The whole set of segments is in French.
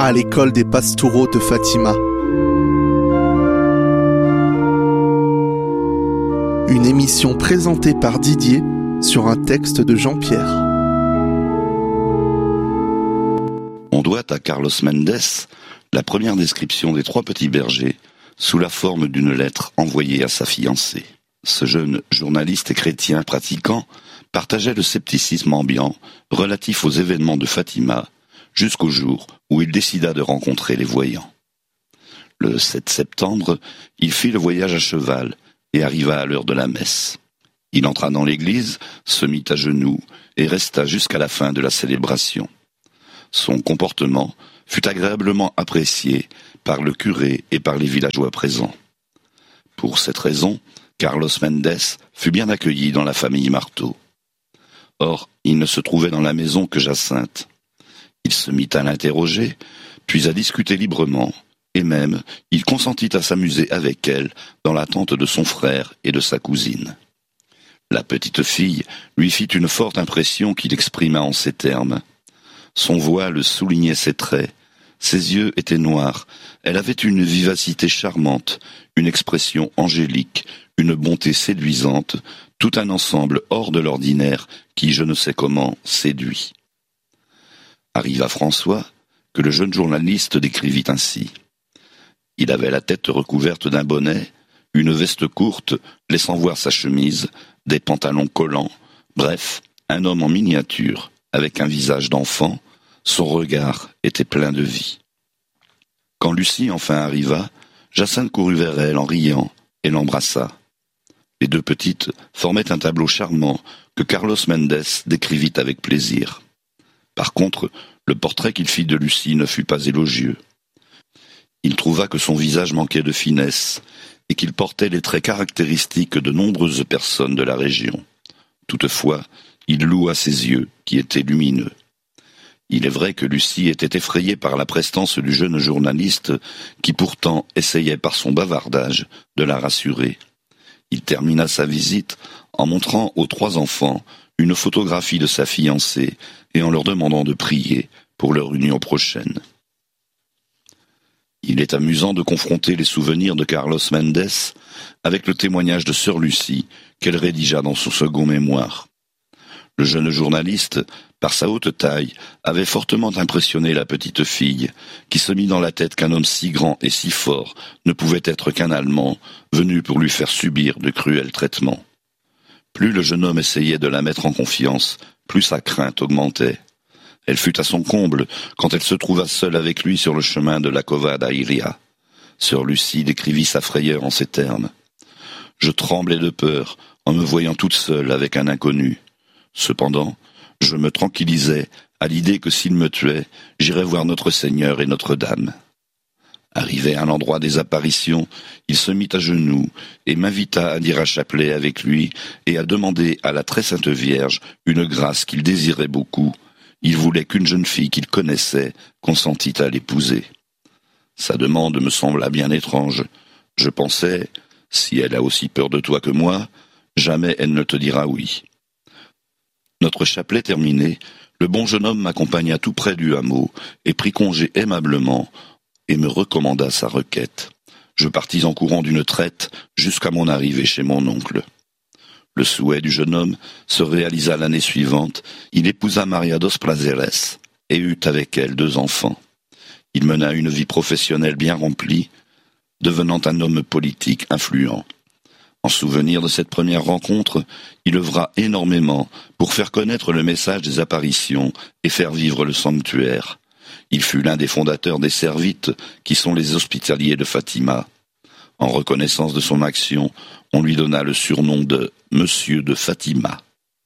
à l'école des Pastoureaux de Fatima. Une émission présentée par Didier sur un texte de Jean-Pierre. On doit à Carlos Mendes la première description des 3 petits bergers sous la forme d'une lettre envoyée à sa fiancée. Ce jeune journaliste et chrétien pratiquant partageait le scepticisme ambiant relatif aux événements de Fatima jusqu'au jour où il décida de rencontrer les voyants. Le 7 septembre, il fit le voyage à cheval et arriva à l'heure de la messe. Il entra dans l'église, se mit à genoux et resta jusqu'à la fin de la célébration. Son comportement fut agréablement apprécié par le curé et par les villageois présents. Pour cette raison, Carlos Mendes fut bien accueilli dans la famille Marteau. Or, il ne se trouvait dans la maison que Jacinthe. Il se mit à l'interroger, puis à discuter librement, et même il consentit à s'amuser avec elle dans l'attente de son frère et de sa cousine. La petite fille lui fit une forte impression qu'il exprima en ces termes. Son voile soulignait ses traits, ses yeux étaient noirs, elle avait une vivacité charmante, une expression angélique, une bonté séduisante, tout un ensemble hors de l'ordinaire qui, je ne sais comment, séduit. Arriva François, que le jeune journaliste décrivit ainsi. Il avait la tête recouverte d'un bonnet, une veste courte, laissant voir sa chemise, des pantalons collants, bref, un homme en miniature, avec un visage d'enfant, son regard était plein de vie. Quand Lucie enfin arriva, Jacinthe courut vers elle en riant et l'embrassa. Les 2 petites formaient un tableau charmant que Carlos Mendes décrivit avec plaisir. Par contre, le portrait qu'il fit de Lucie ne fut pas élogieux. Il trouva que son visage manquait de finesse et qu'il portait les traits caractéristiques de nombreuses personnes de la région. Toutefois, il loua ses yeux, qui étaient lumineux. Il est vrai que Lucie était effrayée par la prestance du jeune journaliste, qui pourtant essayait par son bavardage de la rassurer. Il termina sa visite en montrant aux 3 enfants une photographie de sa fiancée et en leur demandant de prier pour leur union prochaine. Il est amusant de confronter les souvenirs de Carlos Mendes avec le témoignage de sœur Lucie qu'elle rédigea dans son second mémoire. Le jeune journaliste, par sa haute taille, avait fortement impressionné la petite fille, qui se mit dans la tête qu'un homme si grand et si fort ne pouvait être qu'un Allemand, venu pour lui faire subir de cruels traitements. Plus le jeune homme essayait de la mettre en confiance, plus sa crainte augmentait. Elle fut à son comble quand elle se trouva seule avec lui sur le chemin de la Cova d'Airia. Sœur Lucie décrivit sa frayeur en ces termes. « Je tremblais de peur en me voyant toute seule avec un inconnu. Cependant, je me tranquillisais à l'idée que s'il me tuait, j'irais voir notre Seigneur et Notre-Dame. » Arrivé à l'endroit des apparitions, il se mit à genoux et m'invita à dire un chapelet avec lui et à demander à la très sainte Vierge une grâce qu'il désirait beaucoup. Il voulait qu'une jeune fille qu'il connaissait consentît à l'épouser. Sa demande me sembla bien étrange. Je pensais, si elle a aussi peur de toi que moi, jamais elle ne te dira oui. Notre chapelet terminé, le bon jeune homme m'accompagna tout près du hameau et prit congé aimablement et me recommanda sa requête. Je partis en courant d'une traite jusqu'à mon arrivée chez mon oncle. Le souhait du jeune homme se réalisa l'année suivante. Il épousa Maria dos Prazeres et eut avec elle 2 enfants. Il mena une vie professionnelle bien remplie, devenant un homme politique influent. En souvenir de cette première rencontre, il œuvra énormément pour faire connaître le message des apparitions et faire vivre le sanctuaire. Il fut l'un des fondateurs des Servites, qui sont les hospitaliers de Fatima. En reconnaissance de son action, on lui donna le surnom de « Monsieur de Fatima ».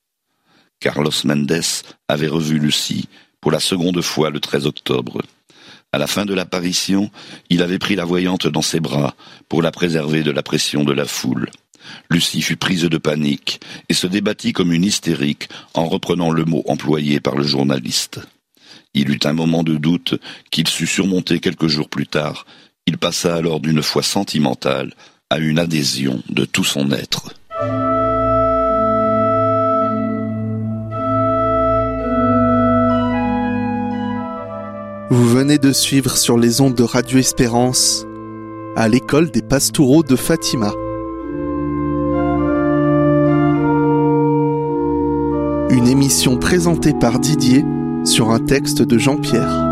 Carlos Mendes avait revu Lucie pour la seconde fois le 13 octobre. À la fin de l'apparition, il avait pris la voyante dans ses bras pour la préserver de la pression de la foule. Lucie fut prise de panique et se débattit comme une hystérique en reprenant le mot employé par le journaliste. Il eut un moment de doute qu'il sut surmonter quelques jours plus tard. Il passa alors d'une foi sentimentale à une adhésion de tout son être. Vous venez de suivre sur les ondes de Radio Espérance à l'école des Pastoureaux de Fatima. Une émission présentée par Didier sur un texte de Jean-Pierre.